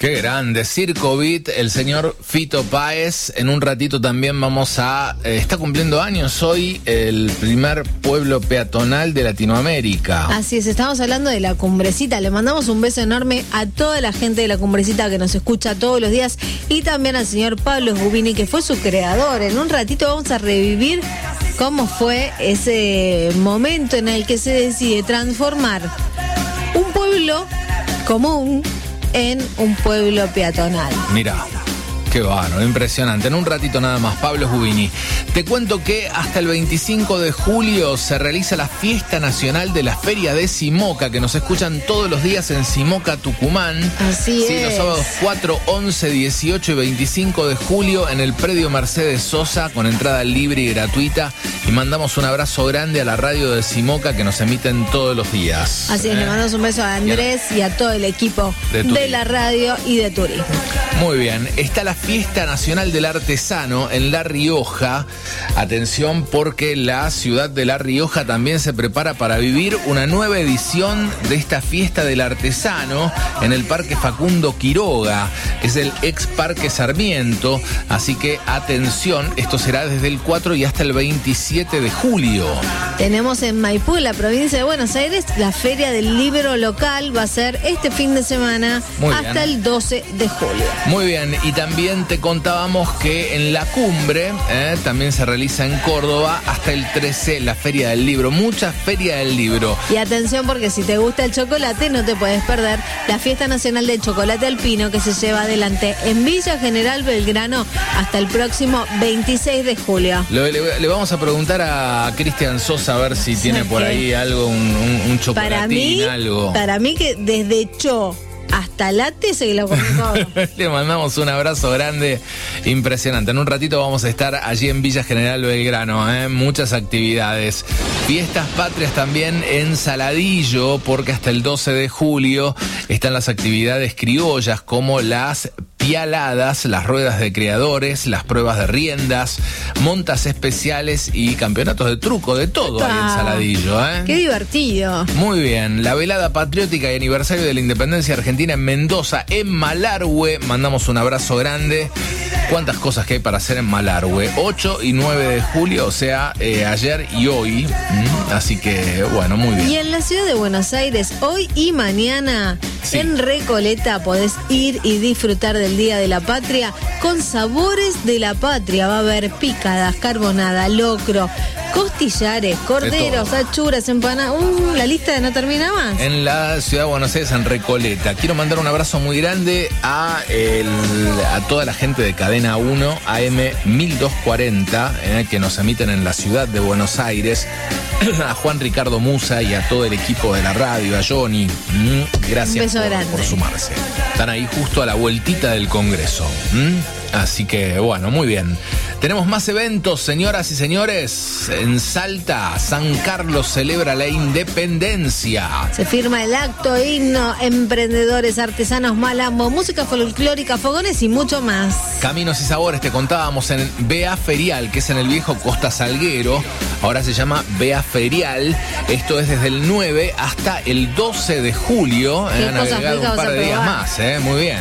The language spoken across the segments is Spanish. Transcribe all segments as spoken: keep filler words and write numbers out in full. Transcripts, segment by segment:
Qué grande, Circo Beat, el señor Fito Páez. En un ratito también vamos a... Eh, está cumpliendo años hoy el primer pueblo peatonal de Latinoamérica. Así es, estamos hablando de La Cumbrecita. Le mandamos un beso enorme a toda la gente de La Cumbrecita que nos escucha todos los días y también al señor Pablo Sgubini, que fue su creador. En un ratito vamos a revivir cómo fue ese momento en el que se decide transformar un pueblo común en un pueblo peatonal. Mirá, qué bárbaro, impresionante. En un ratito nada más, Pablo Sgubini. Te cuento que hasta el veinticinco de julio se realiza la Fiesta Nacional de la Feria de Simoca, que nos escuchan todos los días en Simoca, Tucumán. Así sí, es. Los sábados cuatro, once, dieciocho y veinticinco de julio en el predio Mercedes Sosa, con entrada libre y gratuita. Y mandamos un abrazo grande a la radio de Simoca, que nos emiten todos los días. Así es, ¿Eh? le mandamos un beso a Andrés y a todo el equipo de, de la radio y de turismo. Muy bien, está la Fiesta Nacional del Artesano en La Rioja. Atención, porque la ciudad de La Rioja también se prepara para vivir una nueva edición de esta Fiesta del Artesano en el Parque Facundo Quiroga. Es el ex Parque Sarmiento, así que atención, esto será desde el cuatro y hasta el veintisiete de julio. Tenemos en Maipú, la provincia de Buenos Aires, la Feria del Libro Local. Va a ser este fin de semana hasta el doce de julio. Muy bien, y también te contábamos que en La Cumbre, eh, también se realiza en Córdoba hasta el trece la Feria del Libro, mucha Feria del Libro. Y atención, porque si te gusta el chocolate no te puedes perder la Fiesta Nacional del Chocolate Alpino, que se lleva adelante en Villa General Belgrano hasta el próximo veintiséis de julio. Le, le, le vamos a preguntar a Cristian Sosa a ver si tiene por ahí algo, un, un, un chocolatín, para mí, algo. Para mí que desde Cho hasta Latte se lo comió todo. Le mandamos un abrazo grande, impresionante. En un ratito vamos a estar allí en Villa General Belgrano, ¿eh? Muchas actividades. Fiestas patrias también en Saladillo, porque hasta el doce de julio están las actividades criollas como las pialadas, las ruedas de criadores, las pruebas de riendas, montas especiales y campeonatos de truco, de todo ahí en Saladillo, ¿eh? ¡Qué divertido! Muy bien, la velada patriótica y aniversario de la independencia argentina en Mendoza, en Malargüe. Mandamos un abrazo grande. ¿Cuántas cosas que hay para hacer en Malargüe? ocho y nueve de julio, o sea, eh, ayer y hoy. ¿Mm? Así que, bueno, muy bien. Y en la ciudad de Buenos Aires, hoy y mañana, sí, en Recoleta podés ir y disfrutar del Día de la Patria con sabores de la patria. Va a haber picadas, carbonada, locro, costillares, corderos, achuras, empanadas. Uh, la lista no termina más. En la ciudad de Buenos Aires, en Recoleta. Quiero mandar un abrazo muy grande a, el, a toda la gente de Cadena uno, A M mil doscientos cuarenta, eh, que nos emiten en la ciudad de Buenos Aires. A Juan Ricardo Musa y a todo el equipo de la radio, a Johnny. Mm, gracias por, por sumarse. Están ahí justo a la vueltita del Congreso. ¿Mm? Así que, bueno, muy bien. Tenemos más eventos, señoras y señores. En Salta, San Carlos celebra la independencia. Se firma el acto, himno, emprendedores, artesanos, malambo, música folclórica, fogones y mucho más. Caminos y sabores, te contábamos en Bea Ferial, que es en el viejo Costa Salguero. Ahora se llama Bea Ferial. Esto es desde el nueve hasta el doce de julio. Eh, han agregado un par de días más, eh, muy bien.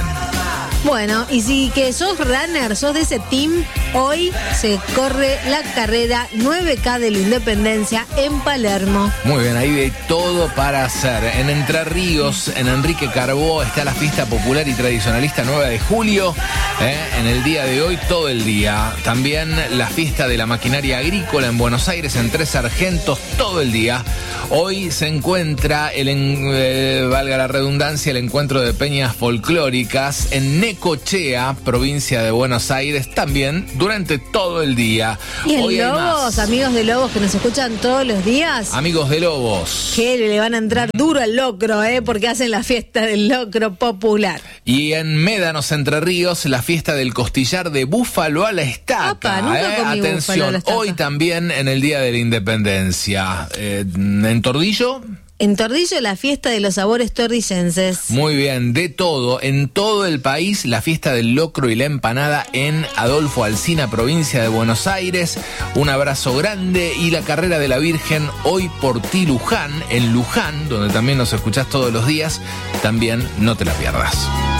Bueno, y si que sos runner, sos de ese team, hoy se corre la carrera nueve K de la Independencia en Palermo. Muy bien, hay de todo para hacer. En Entre Ríos, en Enrique Carbó, está la fiesta popular y tradicionalista nueve de julio. ¿eh? En el día de hoy, todo el día. También la fiesta de la maquinaria agrícola en Buenos Aires, en Tres Sargentos, todo el día. Hoy se encuentra, el eh, valga la redundancia, el encuentro de peñas folclóricas en Necochea, provincia de Buenos Aires, también durante todo el día. Y en Hoy Lobos, amigos de Lobos que nos escuchan todos los días. Amigos de Lobos. Que le van a entrar duro al locro, ¿eh? Porque hacen la fiesta del locro popular. Y en Médanos, Entre Ríos, la fiesta del costillar de búfalo a la estaca. Opa, nunca ¿eh? comí Atención, búfalo a la estaca. Hoy también en el Día de la Independencia. Eh, ¿En Tordillo? En Tordillo, la fiesta de los sabores tordillenses. Muy bien, de todo, en todo el país, la fiesta del locro y la empanada en Adolfo Alsina, provincia de Buenos Aires. Un abrazo grande. Y la carrera de la Virgen, hoy por ti Luján, en Luján, donde también nos escuchás todos los días. También no te la pierdas.